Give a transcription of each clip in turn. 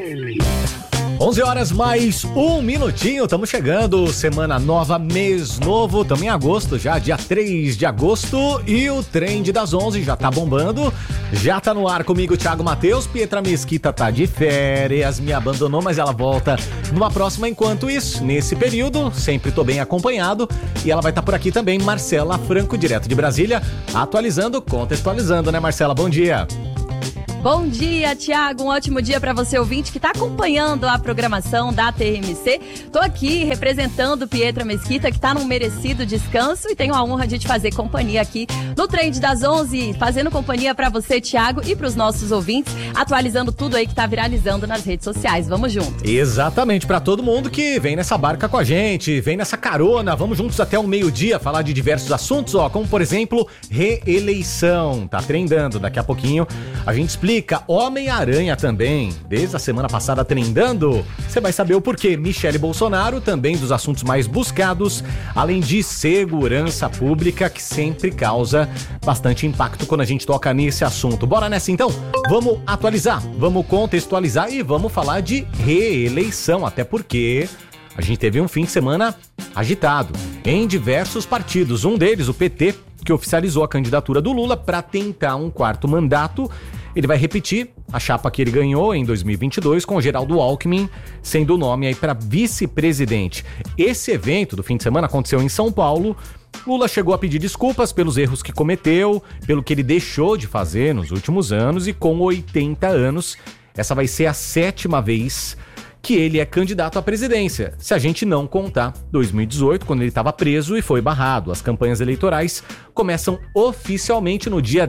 11 horas mais um minutinho, estamos chegando, semana nova, mês novo, também em agosto, já dia 3 de agosto, e o Trend das 11 já tá bombando, já tá no ar comigo, Thiago Matheus. Pietra Mesquita tá de férias, me abandonou, mas ela volta numa próxima. Enquanto isso, nesse período, sempre tô bem acompanhado, e ela vai estar por aqui também, Marcela Franco, direto de Brasília, atualizando, contextualizando, né, Marcela? Bom dia. Bom dia, Thiago. Um ótimo dia para você, ouvinte, que está acompanhando a programação da TMC. Tô aqui representando Pietra Mesquita, que está num merecido descanso, e tenho a honra de te fazer companhia aqui no Trend das 11, fazendo companhia para você, Thiago, e para os nossos ouvintes, atualizando tudo aí que tá viralizando nas redes sociais. Vamos juntos. Exatamente, para todo mundo que vem nessa barca com a gente, vem nessa carona, vamos juntos até o meio-dia falar de diversos assuntos, como por exemplo, reeleição. Tá trendando, daqui a pouquinho a gente explica. Homem-Aranha também, desde a semana passada trendando. Você vai saber o porquê. Michele Bolsonaro, também dos assuntos mais buscados, além de segurança pública, que sempre causa bastante impacto quando a gente toca nesse assunto. Bora nessa então? Vamos atualizar, vamos contextualizar e vamos falar de reeleição, até porque a gente teve um fim de semana agitado em diversos partidos. Um deles, o PT, que oficializou a candidatura do Lula para tentar um quarto mandato. Ele vai repetir a chapa que ele ganhou em 2022 com o Geraldo Alckmin, sendo o nome aí para vice-presidente. Esse evento do fim de semana aconteceu em São Paulo. Lula chegou a pedir desculpas pelos erros que cometeu, pelo que ele deixou de fazer nos últimos anos, e com 80 anos, essa vai ser a 7ª vez que ele é candidato à presidência, se a gente não contar 2018, quando ele estava preso e foi barrado. As campanhas eleitorais começam oficialmente no dia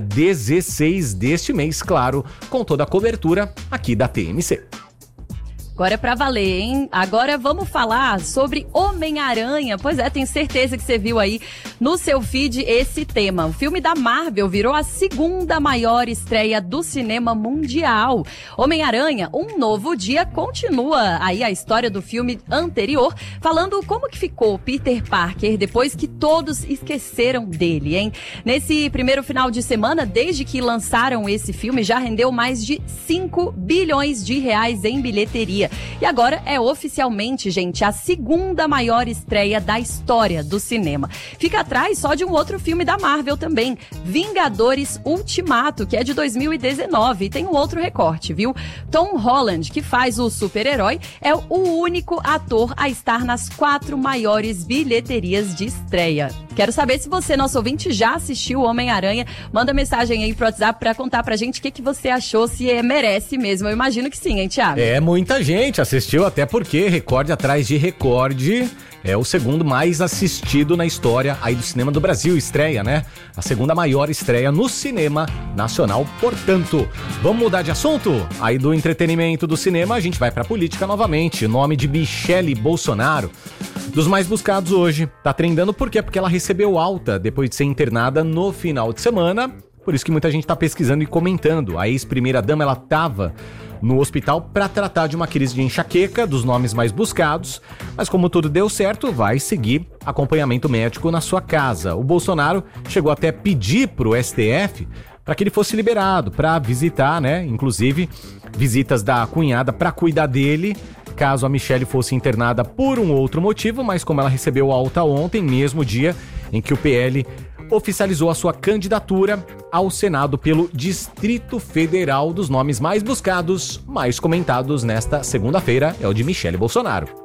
16 deste mês, claro, com toda a cobertura aqui da TMC. Agora é pra valer, hein? Agora vamos falar sobre Homem-Aranha. Pois é, tenho certeza que você viu aí no seu feed esse tema. O filme da Marvel virou a 2ª maior estreia do cinema mundial. Homem-Aranha, Um Novo Dia, continua aí a história do filme anterior, falando como que ficou Peter Parker depois que todos esqueceram dele, hein? Nesse primeiro final de semana, desde que lançaram esse filme, já rendeu mais de 5 bilhões de reais em bilheteria. E agora é oficialmente, gente, a 2ª maior estreia da história do cinema. Fica atrás só de um outro filme da Marvel também, Vingadores Ultimato, que é de 2019. E tem um outro recorte, viu? Tom Holland, que faz o super-herói, é o único ator a estar nas 4 maiores bilheterias de estreia. Quero saber se você, nosso ouvinte, já assistiu Homem-Aranha. Manda mensagem aí pro WhatsApp pra contar pra gente o que você achou, se merece mesmo. Eu imagino que sim, hein, Thiago? É, muita gente assistiu, até porque recorde atrás de recorde. É o segundo mais assistido na história aí do cinema do Brasil, estreia, né? A 2ª maior estreia no cinema nacional, portanto. Vamos mudar de assunto? Aí do entretenimento do cinema, a gente vai pra política novamente. O nome de Michele Bolsonaro, dos mais buscados hoje. Tá trendando por quê? Porque ela recebeu alta depois de ser internada no final de semana. Por isso que muita gente tá pesquisando e comentando. A ex-primeira-dama, ela tava no hospital para tratar de uma crise de enxaqueca, dos nomes mais buscados, mas como tudo deu certo, vai seguir acompanhamento médico na sua casa. O Bolsonaro chegou até a pedir pro STF para que ele fosse liberado, para visitar, né, inclusive visitas da cunhada para cuidar dele, caso a Michele fosse internada por um outro motivo, mas como ela recebeu alta ontem, mesmo dia em que o PL oficializou a sua candidatura ao Senado pelo Distrito Federal. Dos nomes mais buscados, mais comentados nesta segunda-feira é o de Michele Bolsonaro.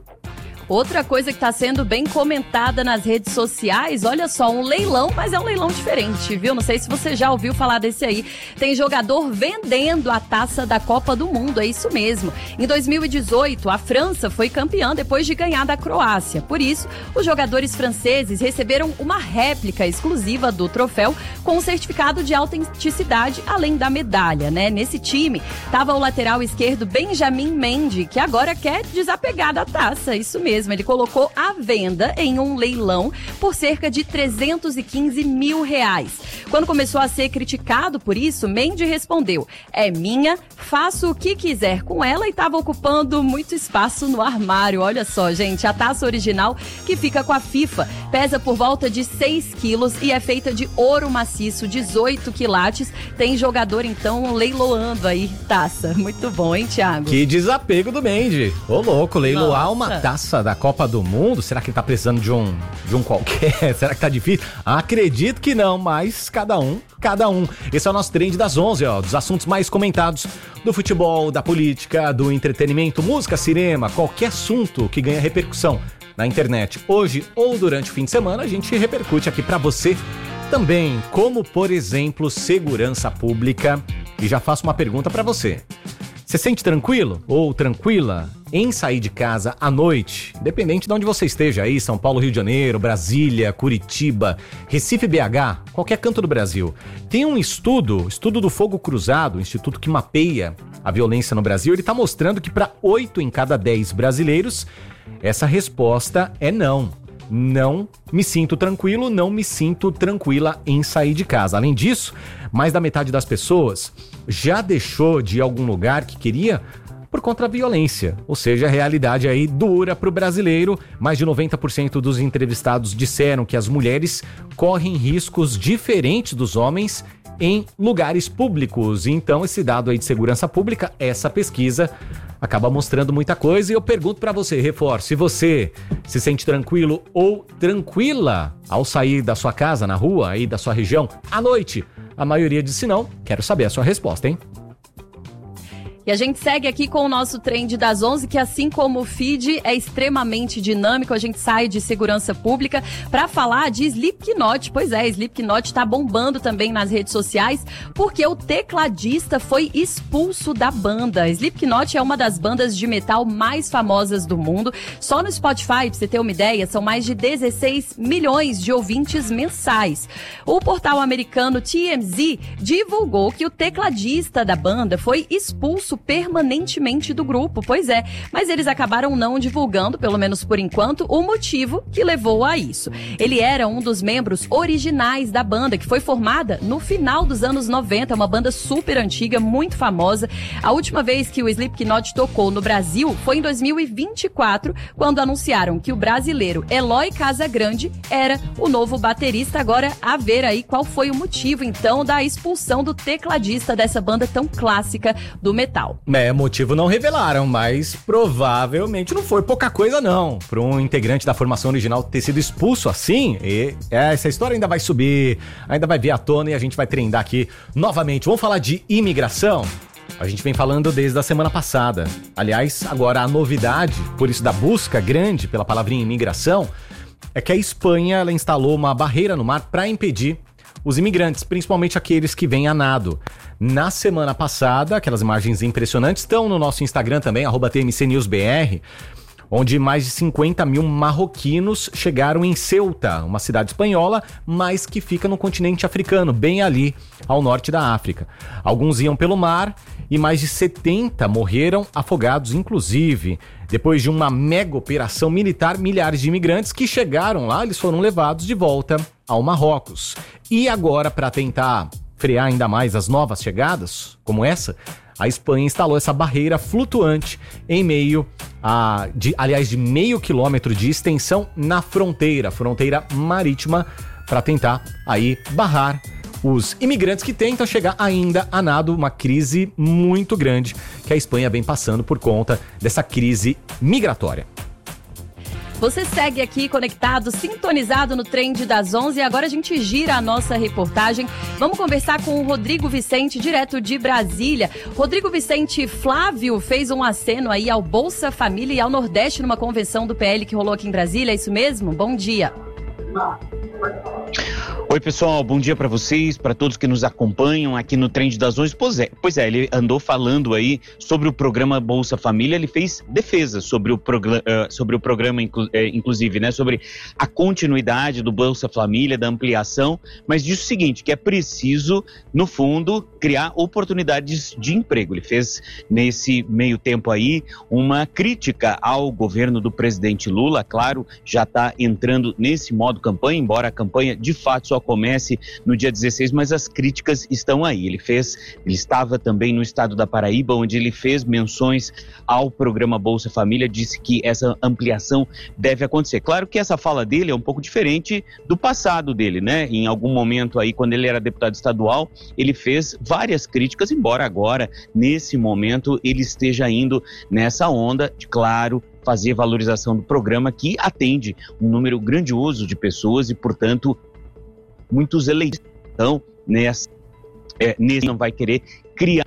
Outra coisa que está sendo bem comentada nas redes sociais, olha só, um leilão, mas é um leilão diferente, viu? Não sei se você já ouviu falar desse aí. Tem jogador vendendo a taça da Copa do Mundo, é isso mesmo. Em 2018, a França foi campeã depois de ganhar da Croácia. Por isso, os jogadores franceses receberam uma réplica exclusiva do troféu com um certificado de autenticidade, além da medalha, né? Nesse time, estava o lateral esquerdo Benjamin Mendy, que agora quer desapegar da taça, isso mesmo. mesmo. Ele colocou à venda em um leilão por cerca de R$315 mil. Quando começou a ser criticado por isso, Mendy respondeu: é minha, faço o que quiser com ela, e estava ocupando muito espaço no armário. Olha só, gente, a taça original, que fica com a FIFA, pesa por volta de 6 quilos e é feita de ouro maciço, 18 quilates. Tem jogador, então, leiloando aí taça. Muito bom, hein, Thiago? Que desapego do Mendy. Ô, louco, leiloar uma taça da Copa do Mundo? Será que ele tá precisando de um qualquer? Será que tá difícil? Acredito que não, mas cada um. Esse é o nosso Trend das 11, ó, dos assuntos mais comentados do futebol, da política, do entretenimento, música, cinema, qualquer assunto que ganha repercussão na internet. Hoje ou durante o fim de semana, a gente repercute aqui pra você também, como, por exemplo, segurança pública. E já faço uma pergunta pra você. Você sente tranquilo ou tranquila em sair de casa à noite, independente de onde você esteja aí, São Paulo, Rio de Janeiro, Brasília, Curitiba, Recife, BH, qualquer canto do Brasil? Tem um estudo do Fogo Cruzado, instituto que mapeia a violência no Brasil, ele está mostrando que para 8 em cada 10 brasileiros, essa resposta é não. Não me sinto tranquilo, não me sinto tranquila em sair de casa. Além disso, mais da metade das pessoas já deixou de ir a algum lugar que queria por conta da violência. Ou seja, a realidade aí dura para o brasileiro. Mais de 90% dos entrevistados disseram que as mulheres correm riscos diferentes dos homens em lugares públicos. Então, esse dado aí de segurança pública, essa pesquisa acaba mostrando muita coisa. E eu pergunto pra você, reforço, se você se sente tranquilo ou tranquila ao sair da sua casa, na rua, aí da sua região, à noite. A maioria disse não. Quero saber a sua resposta, hein? E a gente segue aqui com o nosso Trend das 11, que assim como o feed é extremamente dinâmico, a gente sai de segurança pública para falar de Slipknot. Pois é, Slipknot tá bombando também nas redes sociais, porque o tecladista foi expulso da banda. Slipknot é uma das bandas de metal mais famosas do mundo. Só no Spotify, pra você ter uma ideia, são mais de 16 milhões de ouvintes mensais. O portal americano TMZ divulgou que o tecladista da banda foi expulso permanentemente do grupo. Pois é, mas eles acabaram não divulgando, pelo menos por enquanto, o motivo que levou a isso. Ele era um dos membros originais da banda, que foi formada no final dos anos 90, uma banda super antiga, muito famosa. A última vez que o Slipknot tocou no Brasil foi em 2024, quando anunciaram que o brasileiro Eloy Casagrande era o novo baterista. Agora, a ver aí qual foi o motivo, então, da expulsão do tecladista dessa banda tão clássica do metal. Motivo não revelaram, mas provavelmente não foi pouca coisa não, para um integrante da formação original ter sido expulso assim. E essa história ainda vai subir, ainda vai vir à tona e a gente vai trendar aqui novamente. Vamos falar de imigração? A gente vem falando desde a semana passada. Aliás, agora a novidade, por isso da busca grande pela palavrinha imigração, é que a Espanha ela instalou uma barreira no mar para impedir os imigrantes, principalmente aqueles que vêm a nado. Na semana passada, aquelas imagens impressionantes estão no nosso Instagram também, @TMCNewsBR, onde mais de 50 mil marroquinos chegaram em Ceuta, uma cidade espanhola, mas que fica no continente africano, bem ali ao norte da África. Alguns iam pelo mar e mais de 70 morreram afogados, inclusive. Depois de uma mega operação militar, milhares de imigrantes que chegaram lá, eles foram levados de volta ao Marrocos. E agora, para tentar frear ainda mais as novas chegadas, como essa, a Espanha instalou essa barreira flutuante em meio de meio quilômetro de extensão na fronteira marítima, para tentar aí barrar os imigrantes que tentam chegar ainda a nado, uma crise muito grande que a Espanha vem passando por conta dessa crise migratória. Você segue aqui conectado, sintonizado no Trend das 11 e agora a gente gira a nossa reportagem. Vamos conversar com o Rodrigo Vicente, direto de Brasília. Rodrigo Vicente, Flávio fez um aceno aí ao Bolsa Família e ao Nordeste numa convenção do PL que rolou aqui em Brasília, é isso mesmo? Bom dia. Oi, Oi, pessoal, bom dia para vocês, para todos que nos acompanham aqui no Trend das 11. Pois é, ele andou falando aí sobre o programa Bolsa Família, ele fez defesa sobre o programa, inclusive, né, sobre a continuidade do Bolsa Família, da ampliação, mas disse o seguinte, que é preciso, no fundo, criar oportunidades de emprego. Ele fez, nesse meio tempo aí, uma crítica ao governo do presidente Lula, claro, já está entrando nesse modo campanha, embora a campanha de fato só comece no dia 16, mas as críticas estão aí. Ele estava também no estado da Paraíba, onde ele fez menções ao programa Bolsa Família, disse que essa ampliação deve acontecer. Claro que essa fala dele é um pouco diferente do passado dele, né? Em algum momento aí, quando ele era deputado estadual, ele fez várias críticas, embora agora, nesse momento, ele esteja indo nessa onda de, claro, fazer valorização do programa que atende um número grandioso de pessoas e, portanto, muitos eleitores nesse não vai querer criar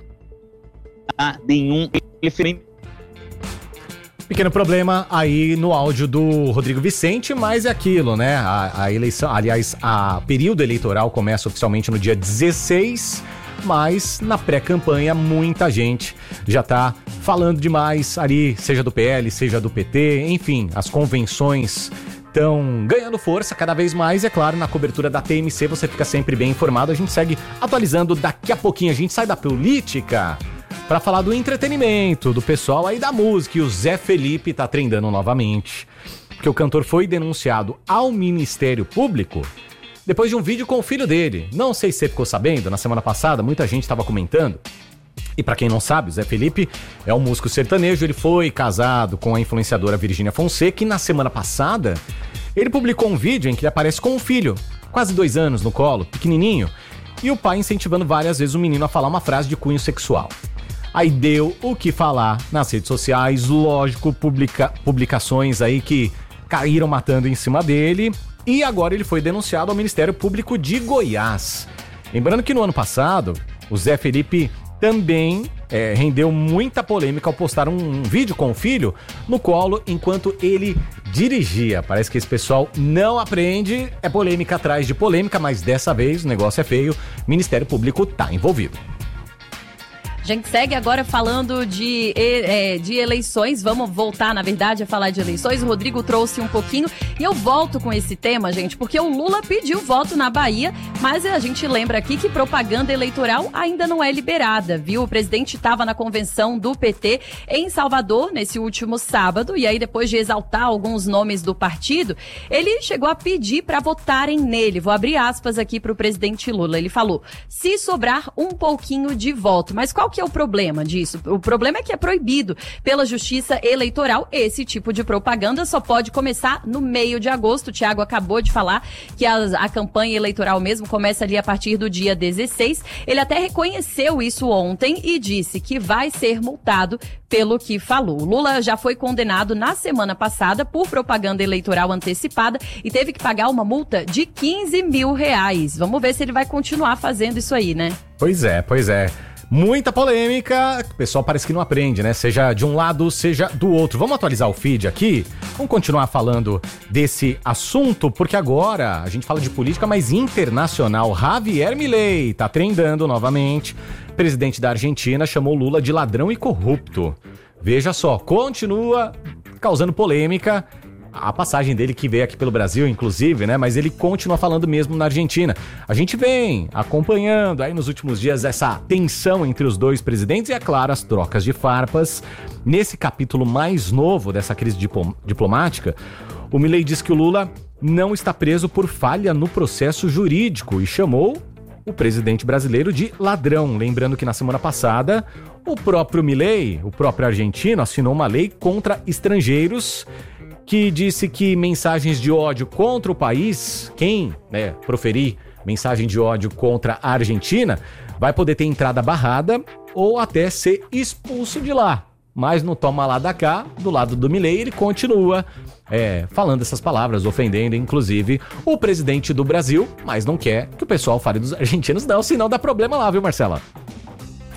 nenhum referendo. Pequeno problema aí no áudio do Rodrigo Vicente, mas é aquilo, né? A eleição, aliás, a período eleitoral começa oficialmente no dia 16, mas na pré-campanha muita gente já tá falando demais ali, seja do PL, seja do PT, enfim, as convenções estão ganhando força cada vez mais, e é claro, na cobertura da TMC você fica sempre bem informado, a gente segue atualizando, daqui a pouquinho a gente sai da política para falar do entretenimento, do pessoal aí da música, e o Zé Felipe tá trendando novamente, porque o cantor foi denunciado ao Ministério Público depois de um vídeo com o filho dele. Não sei se você ficou sabendo, na semana passada muita gente estava comentando. E pra quem não sabe, o Zé Felipe é um músico sertanejo, ele foi casado com a influenciadora Virgínia Fonseca, e na semana passada ele publicou um vídeo em que ele aparece com um filho, quase 2 anos no colo, pequenininho, e o pai incentivando várias vezes o menino a falar uma frase de cunho sexual. Aí deu o que falar nas redes sociais, lógico, publicações aí que caíram matando em cima dele, e agora ele foi denunciado ao Ministério Público de Goiás. Lembrando que no ano passado, o Zé Felipe também rendeu muita polêmica ao postar um vídeo com o filho no colo enquanto ele dirigia. Parece que esse pessoal não aprende, é polêmica atrás de polêmica, mas dessa vez o negócio é feio, o Ministério Público tá envolvido. A gente segue agora falando de eleições, vamos voltar, na verdade, a falar de eleições. O Rodrigo trouxe um pouquinho e eu volto com esse tema, gente, porque o Lula pediu voto na Bahia, mas a gente lembra aqui que propaganda eleitoral ainda não é liberada, viu? O presidente estava na convenção do PT em Salvador nesse último sábado, e aí depois de exaltar alguns nomes do partido, ele chegou a pedir para votarem nele. Vou abrir aspas aqui para o presidente Lula. Ele falou, se sobrar um pouquinho de voto, mas qual que é o problema disso? O problema é que é proibido pela Justiça Eleitoral. Esse tipo de propaganda só pode começar no meio de agosto. O Thiago acabou de falar que a campanha eleitoral mesmo começa ali a partir do dia 16. Ele até reconheceu isso ontem e disse que vai ser multado pelo que falou. O Lula já foi condenado na semana passada por propaganda eleitoral antecipada e teve que pagar uma multa de R$15 mil. Vamos ver se ele vai continuar fazendo isso aí, né? Pois é. Muita polêmica, o pessoal parece que não aprende, né? Seja de um lado, seja do outro. Vamos atualizar o feed aqui? Vamos continuar falando desse assunto, porque agora a gente fala de política, mas internacional. Javier Milei tá trendando novamente. O presidente da Argentina chamou Lula de ladrão e corrupto. Veja só, continua causando polêmica. A passagem dele que veio aqui pelo Brasil, inclusive, né? Mas ele continua falando mesmo na Argentina. A gente vem acompanhando aí nos últimos dias essa tensão entre os dois presidentes e, é claro, as trocas de farpas. Nesse capítulo mais novo dessa crise diplomática, o Milei diz que o Lula não está preso por falha no processo jurídico e chamou o presidente brasileiro de ladrão. Lembrando que na semana passada, o próprio Milei, o próprio argentino, assinou uma lei contra estrangeiros que disse que mensagens de ódio contra o país, quem proferir mensagem de ódio contra a Argentina, vai poder ter entrada barrada ou até ser expulso de lá. Mas no toma lá da cá, do lado do Milei, ele continua falando essas palavras, ofendendo inclusive o presidente do Brasil, mas não quer que o pessoal fale dos argentinos não, senão dá problema lá, viu, Marcela?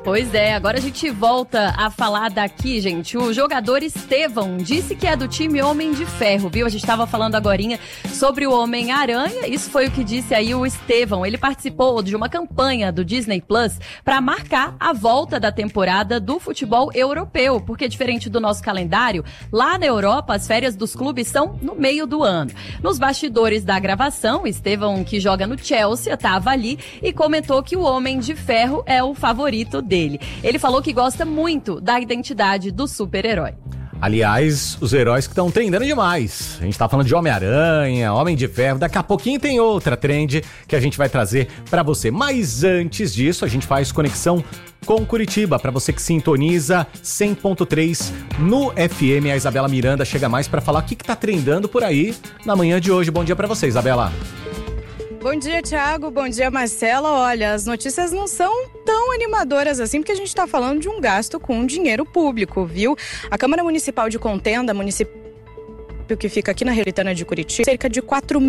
Pois é, agora a gente volta a falar daqui, gente. O jogador Estevão disse que é do time Homem de Ferro, viu? A gente estava falando agorinha sobre o Homem-Aranha. Isso foi o que disse aí o Estevão. Ele participou de uma campanha do Disney Plus para marcar a volta da temporada do futebol europeu, porque diferente do nosso calendário, lá na Europa as férias dos clubes são no meio do ano. Nos bastidores da gravação, Estevão, que joga no Chelsea, estava ali e comentou que o Homem de Ferro é o favorito dele. Ele falou que gosta muito da identidade do super-herói. Aliás, os heróis que estão trendando demais. A gente tá falando de Homem-Aranha, Homem de Ferro. Daqui a pouquinho tem outra trend que a gente vai trazer pra você. Mas antes disso, a gente faz conexão com Curitiba. Pra você que sintoniza 100.3 no FM, a Isabela Miranda chega mais pra falar o que tá trendando por aí na manhã de hoje. Bom dia pra você, Isabela. Bom dia, Thiago. Bom dia, Marcela. Olha, as notícias não são tão animadoras assim, porque a gente está falando de um gasto com dinheiro público, viu? A Câmara Municipal de Contenda, município que fica aqui na Realitana de Curitiba, cerca de R$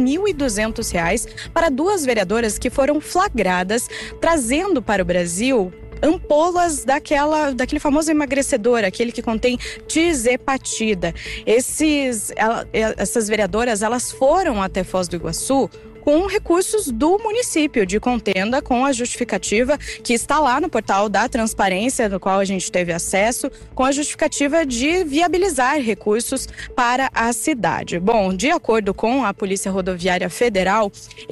4.200 para duas vereadoras que foram flagradas trazendo para o Brasil ampolas daquele famoso emagrecedor, aquele que contém tirzepatida. Essas vereadoras, elas foram até Foz do Iguaçu com recursos do município de Contenda, com a justificativa que está lá no portal da transparência, no qual a gente teve acesso, com a justificativa de viabilizar recursos para a cidade. Bom, de acordo com a Polícia Rodoviária Federal,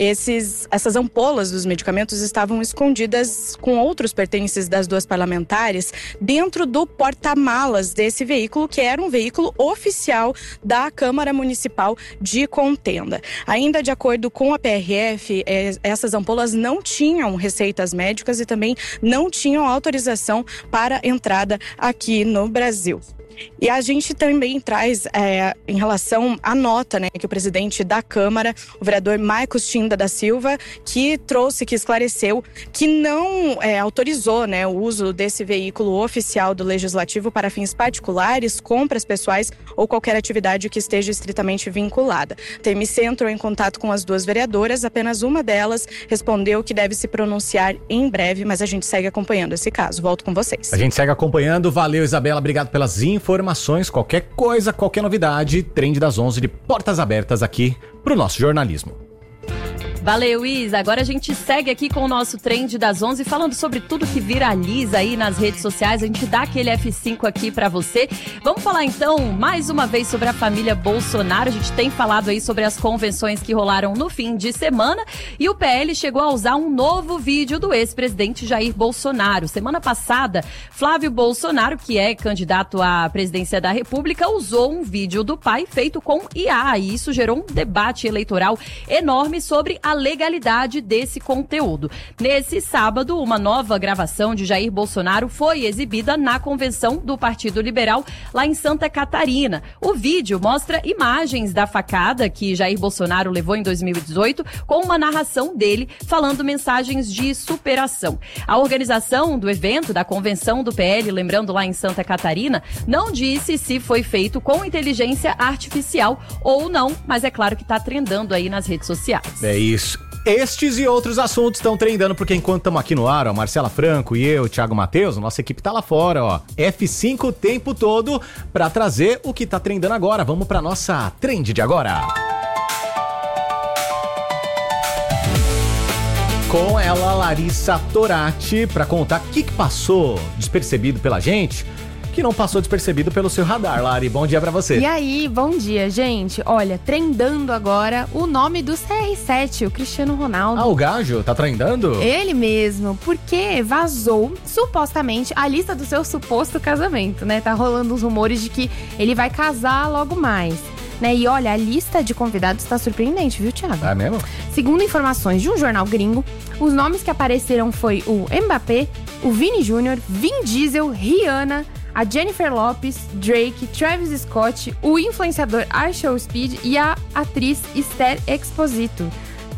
essas ampolas dos medicamentos estavam escondidas com outros pertences das duas parlamentares dentro do porta-malas desse veículo, que era um veículo oficial da Câmara Municipal de Contenda. Ainda de acordo com a PRF, essas ampolas não tinham receitas médicas e também não tinham autorização para entrada aqui no Brasil. E a gente também traz em relação à nota, né, que o presidente da Câmara, o vereador Marcos Tinda da Silva, que esclareceu que não autorizou, né, o uso desse veículo oficial do Legislativo para fins particulares, compras pessoais ou qualquer atividade que esteja estritamente vinculada. A TMC entrou em contato com as duas vereadoras, apenas uma delas respondeu que deve se pronunciar em breve, mas a gente segue acompanhando esse caso. Volto com vocês. A gente segue acompanhando. Valeu, Isabela. Obrigado pelas informações, qualquer coisa, qualquer novidade, Trend das 11 de portas abertas aqui pro nosso jornalismo. Valeu, Isa. Agora a gente segue aqui com o nosso Trend das 11, falando sobre tudo que viraliza aí nas redes sociais. A gente dá aquele F5 aqui pra você. Vamos falar então, mais uma vez, sobre a família Bolsonaro. A gente tem falado aí sobre as convenções que rolaram no fim de semana e o PL chegou a usar um novo vídeo do ex-presidente Jair Bolsonaro. Semana passada, Flávio Bolsonaro, que é candidato à presidência da República, usou um vídeo do pai feito com IA e isso gerou um debate eleitoral enorme sobre a legalidade desse conteúdo. Nesse sábado, uma nova gravação de Jair Bolsonaro foi exibida na convenção do Partido Liberal lá em Santa Catarina. O vídeo mostra imagens da facada que Jair Bolsonaro levou em 2018 com uma narração dele falando mensagens de superação. A organização do evento, da convenção do PL, lembrando lá em Santa Catarina, não disse se foi feito com inteligência artificial ou não, mas é claro que está trendando aí nas redes sociais. É isso. Estes e outros assuntos estão trendando, porque enquanto estamos aqui no ar, ó, Marcela Franco e eu, Thiago Matheus, nossa equipe tá lá fora, ó, F5 o tempo todo pra trazer o que tá trendando agora. Vamos pra nossa trend de agora. Com ela, Larissa Torati, pra contar o que passou despercebido pela gente, que não passou despercebido pelo seu radar. Lari, bom dia pra você. E aí, bom dia, gente. Olha, trendando agora o nome do CR7, o Cristiano Ronaldo. Ah, o gajo tá trendando? Ele mesmo, porque vazou, supostamente, a lista do seu suposto casamento, né? Tá rolando os rumores de que ele vai casar logo mais. Né? E olha, a lista de convidados tá surpreendente, viu, Thiago? É mesmo? Segundo informações de um jornal gringo, os nomes que apareceram foi o Mbappé, o Vini Jr., Vin Diesel, Rihanna, a Jennifer Lopez, Drake, Travis Scott, o influenciador Arshel Speed e a atriz Esther Exposito.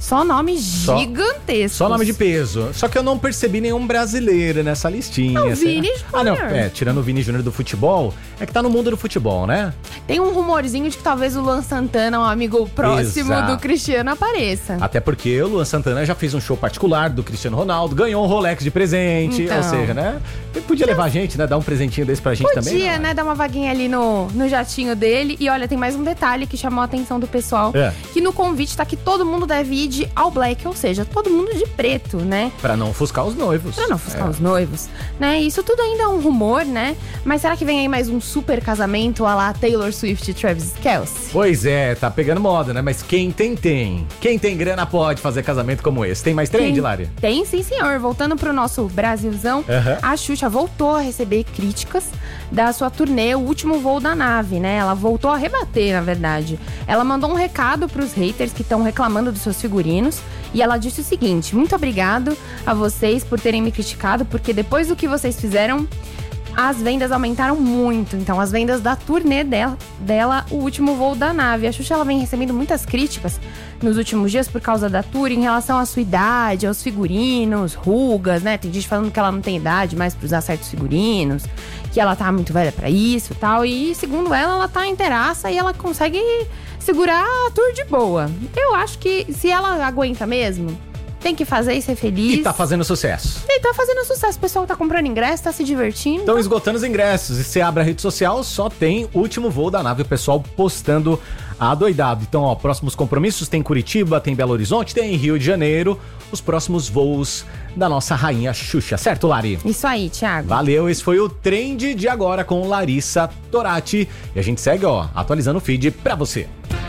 Só nome gigantesco. Só nome de peso. Só que eu não percebi nenhum brasileiro nessa listinha. O Vini Júnior. Não, tirando o Vini Júnior do futebol, é que tá no mundo do futebol, né? Tem um rumorzinho de que talvez o Luan Santana, um amigo próximo do Cristiano, apareça. Até porque o Luan Santana já fez um show particular do Cristiano Ronaldo, ganhou um Rolex de presente, ou seja, né? Ele podia levar a gente, né? Dar um presentinho desse pra gente também. Podia, né? Dar uma vaguinha ali no jatinho dele. E olha, tem mais um detalhe que chamou a atenção do pessoal. Que no convite tá que todo mundo deve ir de all black, ou seja, todo mundo de preto, né? Pra não ofuscar os noivos. Pra não ofuscar os noivos, né? Isso tudo ainda é um rumor, né? Mas será que vem aí mais um super casamento à la Taylor Swift e Travis Kelce? Pois é, tá pegando moda, né? Mas quem tem. Quem tem grana pode fazer casamento como esse. Tem mais trend, Lari? Tem, sim, senhor. Voltando pro nosso Brasilzão, a Xuxa voltou a receber críticas da sua turnê, O Último Voo da Nave, né? Ela voltou a rebater, na verdade. Ela mandou um recado pros haters que estão reclamando dos seus figurinos. E ela disse o seguinte: muito obrigado a vocês por terem me criticado, porque depois do que vocês fizeram, as vendas aumentaram muito. Então, as vendas da turnê dela, O Último Voo da Nave. A Xuxa, ela vem recebendo muitas críticas nos últimos dias por causa da tour, em relação à sua idade, aos figurinos, rugas, né? Tem gente falando que ela não tem idade mais pra usar certos figurinos, que ela tá muito velha pra isso e tal. E, segundo ela tá inteiraça e ela consegue segurar a tour de boa. Eu acho que se ela aguenta mesmo, tem que fazer e ser feliz. E tá fazendo sucesso. E tá fazendo sucesso. O pessoal tá comprando ingresso, tá se divertindo. Estão esgotando os ingressos. E você abre a rede social, só tem O Último Voo da Nave. O pessoal postando adoidado. Então, ó, próximos compromissos tem Curitiba, tem Belo Horizonte, tem Rio de Janeiro. Os próximos voos da nossa rainha Xuxa. Certo, Lari? Isso aí, Thiago. Valeu. Esse foi o Trend de Agora com Larissa Torati. E a gente segue, ó, atualizando o feed pra você.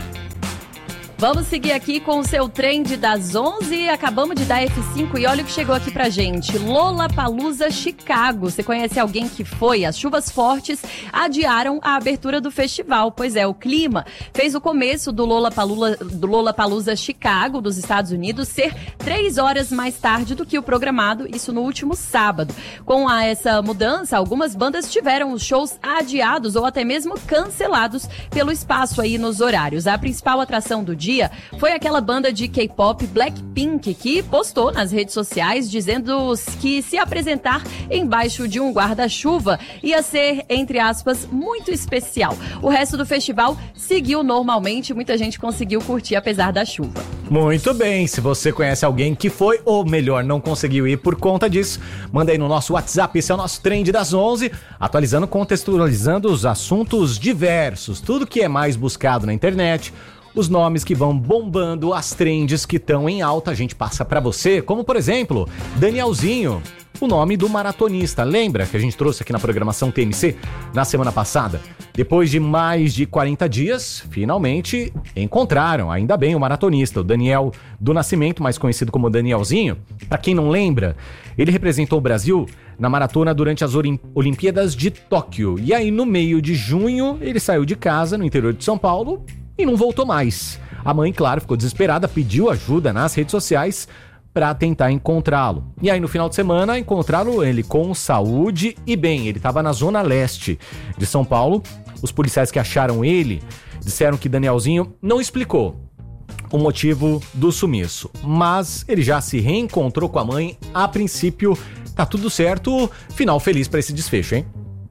Vamos seguir aqui com o seu trend das 11. Acabamos de dar F5 e olha o que chegou aqui pra gente. Lollapalooza Chicago. Você conhece alguém que foi? As chuvas fortes adiaram a abertura do festival. Pois é, o clima fez o começo do Lollapalooza Chicago, dos Estados Unidos, ser 3 horas mais tarde do que o programado, isso no último sábado. Com essa mudança, algumas bandas tiveram os shows adiados ou até mesmo cancelados pelo espaço aí nos horários. A principal atração do dia foi aquela banda de K-pop Blackpink, que postou nas redes sociais dizendo que se apresentar embaixo de um guarda-chuva ia ser, entre aspas, muito especial. O resto do festival seguiu normalmente, muita gente conseguiu curtir apesar da chuva. Muito bem, se você conhece alguém que foi, ou melhor, não conseguiu ir por conta disso, manda aí no nosso WhatsApp, esse é o nosso Trend das 11, atualizando, contextualizando os assuntos diversos, tudo que é mais buscado na internet, os nomes que vão bombando, as trends que estão em alta, a gente passa pra você, como por exemplo, Danielzinho, o nome do maratonista. Lembra que a gente trouxe aqui na programação TMC na semana passada? Depois de mais de 40 dias, finalmente encontraram, ainda bem, o maratonista, o Daniel do Nascimento, mais conhecido como Danielzinho. Pra quem não lembra, ele representou o Brasil na maratona durante as Olimpíadas de Tóquio. E aí, no meio de junho, ele saiu de casa no interior de São Paulo e não voltou mais. A mãe, claro, ficou desesperada, pediu ajuda nas redes sociais para tentar encontrá-lo. E aí, no final de semana, encontraram ele com saúde e bem. Ele estava na zona leste de São Paulo. Os policiais que acharam ele disseram que Danielzinho não explicou o motivo do sumiço, mas ele já se reencontrou com a mãe. A princípio, tá tudo certo. Final feliz para esse desfecho, hein?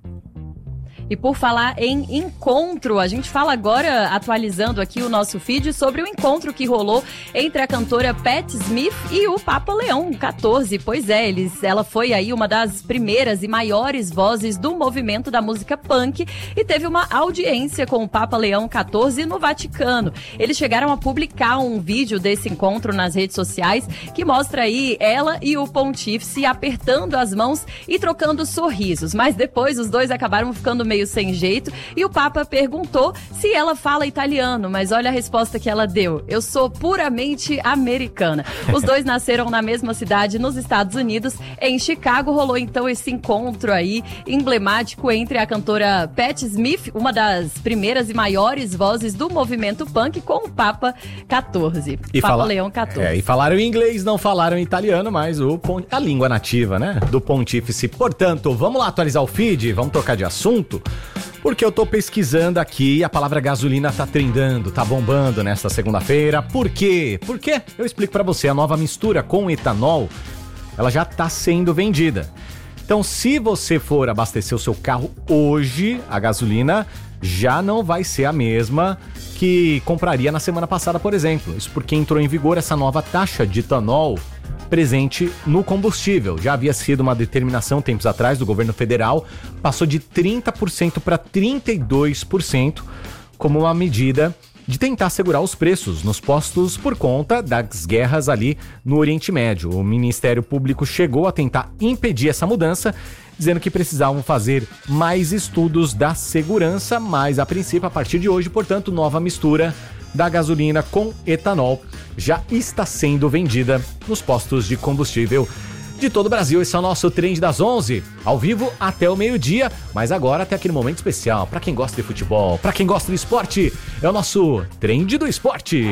E por falar em encontro, a gente fala agora, atualizando aqui o nosso feed, sobre o encontro que rolou entre a cantora Patti Smith e o Papa Leão XIV. Pois é, ela foi aí uma das primeiras e maiores vozes do movimento da música punk e teve uma audiência com o Papa Leão XIV no Vaticano. Eles chegaram a publicar um vídeo desse encontro nas redes sociais que mostra aí ela e o pontífice apertando as mãos e trocando sorrisos. Mas depois os dois acabaram ficando meio sem jeito e o Papa perguntou se ela fala italiano, mas olha a resposta que ela deu: eu sou puramente americana. Os dois nasceram na mesma cidade nos Estados Unidos. Em Chicago rolou então esse encontro aí emblemático entre a cantora Patti Smith, uma das primeiras e maiores vozes do movimento punk, com o Papa XIV. Papa Leão XIV. E falaram em inglês, não falaram em italiano, mas a língua nativa, né, do pontífice. Portanto, vamos lá atualizar o feed, vamos trocar de assunto. Porque eu tô pesquisando aqui e a palavra gasolina tá trendando, tá bombando nesta segunda-feira. Por quê? Porque eu explico pra você, a nova mistura com etanol, ela já tá sendo vendida. Então, se você for abastecer o seu carro hoje, a gasolina já não vai ser a mesma que compraria na semana passada, por exemplo. Isso porque entrou em vigor essa nova taxa de etanol presente no combustível. Já havia sido uma determinação tempos atrás do governo federal, passou de 30% para 32% como uma medida de tentar segurar os preços nos postos por conta das guerras ali no Oriente Médio. O Ministério Público chegou a tentar impedir essa mudança, dizendo que precisavam fazer mais estudos da segurança, mas a princípio, a partir de hoje, portanto, nova mistura da gasolina com etanol já está sendo vendida nos postos de combustível de todo o Brasil. Esse é o nosso Trend das 11, ao vivo até o meio-dia, mas agora até aquele momento especial, para quem gosta de futebol, para quem gosta de esporte, é o nosso Trend do Esporte.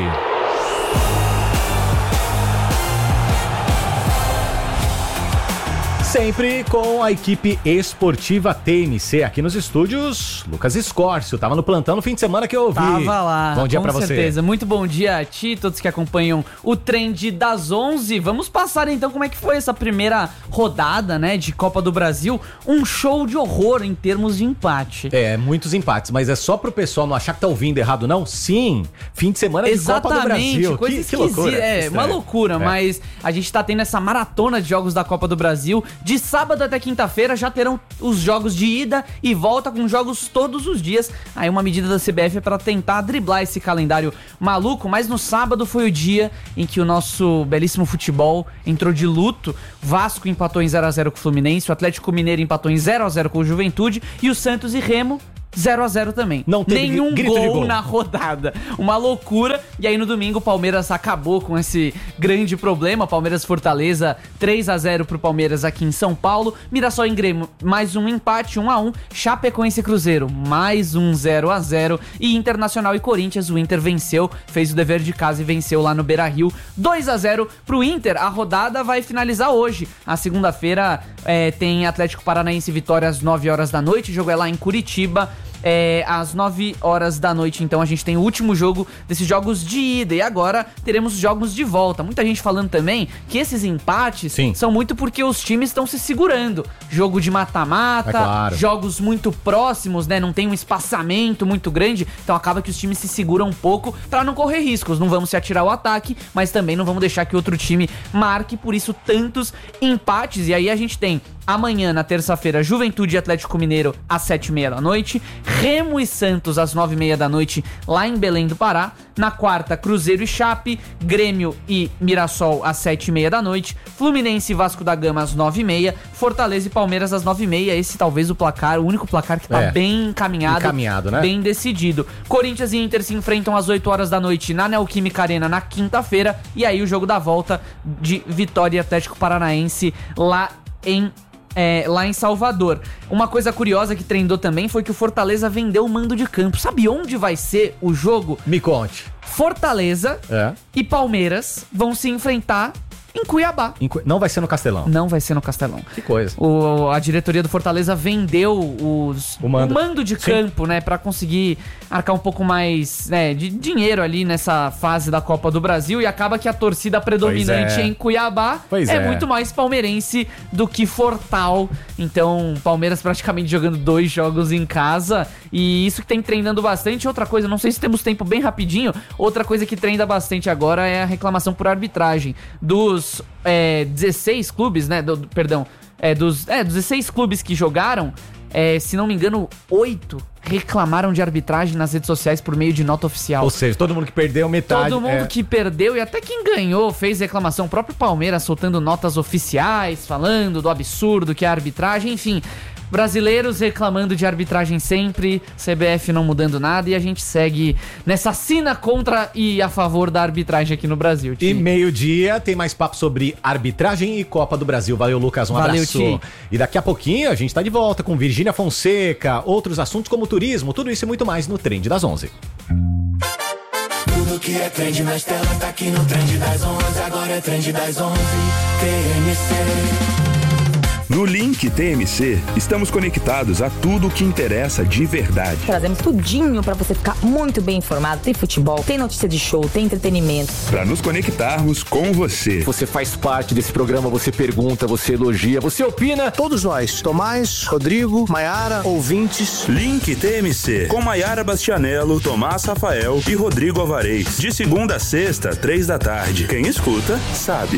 Sempre com a equipe esportiva TMC aqui nos estúdios. Lucas Escórcio, tava no plantão no fim de semana que eu ouvi. Tava lá. Bom dia pra você. Com certeza. Muito bom dia a ti, todos que acompanham o Trend das 11. Vamos passar então como é que foi essa primeira rodada, né, de Copa do Brasil. Um show de horror em termos de empate. É, muitos empates, mas é só pro pessoal não achar que tá ouvindo errado, não? Sim, fim de semana de Copa do Brasil. Coisa esquisita. Loucura. É, uma loucura, mas a gente tá tendo essa maratona de jogos da Copa do Brasil. De sábado até quinta-feira já terão os jogos de ida e volta com jogos todos os dias. Aí uma medida da CBF é pra tentar driblar esse calendário maluco, mas no sábado foi o dia em que o nosso belíssimo futebol entrou de luto. Vasco empatou em 0x0 com o Fluminense, o Atlético Mineiro empatou em 0x0 com o Juventude e o Santos e Remo 0x0 também. Não teve nenhum gol na rodada. Uma loucura. E aí no domingo o Palmeiras acabou com esse grande problema. Palmeiras Fortaleza 3x0 pro Palmeiras aqui em São Paulo. Mirassol e Grêmio mais um empate 1x1. Chapecoense e Cruzeiro mais um 0x0. E Internacional e Corinthians, o Inter venceu, fez o dever de casa e venceu lá no Beira-Rio 2x0 pro Inter. A rodada vai finalizar hoje. A segunda-feira tem Atlético Paranaense e Vitória às 9 horas da noite. O jogo é lá em Curitiba. Às 9 horas da noite, então a gente tem o último jogo desses jogos de ida. E agora teremos jogos de volta. Muita gente falando também que esses empates são muito porque os times estão se segurando. Jogo de mata-mata, claro. Jogos muito próximos, né? Não tem um espaçamento muito grande. Então acaba que os times se seguram um pouco pra não correr riscos. Não vamos se atirar ao ataque, mas também não vamos deixar que outro time marque. Por isso tantos empates. E aí a gente tem amanhã, na terça-feira, Juventude e Atlético Mineiro às 7h30 da noite. Remo e Santos às 9h30 da noite, lá em Belém do Pará. Na quarta, Cruzeiro e Chape. Grêmio e Mirassol às 7h30 da noite. Fluminense e Vasco da Gama às 9h30. Fortaleza e Palmeiras às 9h30. Esse talvez o único placar que tá bem encaminhado, né? Bem decidido. Corinthians e Inter se enfrentam às 8 horas da noite na Neoquímica Arena na quinta-feira. E aí o jogo da volta de Vitória e Atlético Paranaense lá em Salvador. Uma coisa curiosa que trendou também foi que o Fortaleza vendeu o mando de campo. Sabe onde vai ser o jogo? Me conte. Fortaleza e Palmeiras vão se enfrentar em Cuiabá. Não vai ser no Castelão. Não vai ser no Castelão. Que coisa. A diretoria do Fortaleza vendeu o mando de campo, né? Pra conseguir arcar um pouco mais, né, de dinheiro ali nessa fase da Copa do Brasil. E acaba que a torcida predominante em Cuiabá é muito mais palmeirense do que Fortal. Então, Palmeiras praticamente jogando 2 jogos em casa. E isso que tem treinando bastante. Outra coisa, não sei se temos tempo bem rapidinho. Outra coisa que treina bastante agora é a reclamação por arbitragem dos 16 clubes, né? Dos 16 clubes que jogaram, se não me engano, 8 reclamaram de arbitragem nas redes sociais por meio de nota oficial. Ou seja, todo mundo que perdeu metade. Todo mundo que perdeu e até quem ganhou fez reclamação. O próprio Palmeiras soltando notas oficiais, falando do absurdo que é a arbitragem, enfim. Brasileiros reclamando de arbitragem sempre, CBF não mudando nada e a gente segue nessa sina contra e a favor da arbitragem aqui no Brasil. Ti. E meio-dia tem mais papo sobre arbitragem e Copa do Brasil. Valeu, Lucas, um abraço. Ti. E daqui a pouquinho a gente tá de volta com Virgínia Fonseca, outros assuntos como turismo, tudo isso e muito mais no Trend das 11. Tudo que é trend nas telas tá aqui no Trend das 11, agora é Trend das 11, TMC. No Link TMC, estamos conectados a tudo o que interessa de verdade. Trazemos tudinho pra você ficar muito bem informado. Tem futebol, tem notícia de show, tem entretenimento. Para nos conectarmos com você. Você faz parte desse programa, você pergunta, você elogia, você opina. Todos nós, Tomás, Rodrigo, Maiara, ouvintes. Link TMC, com Maiara Bastianello, Tomás Rafael e Rodrigo Alvarez. De segunda a sexta, 3 da tarde. Quem escuta, sabe.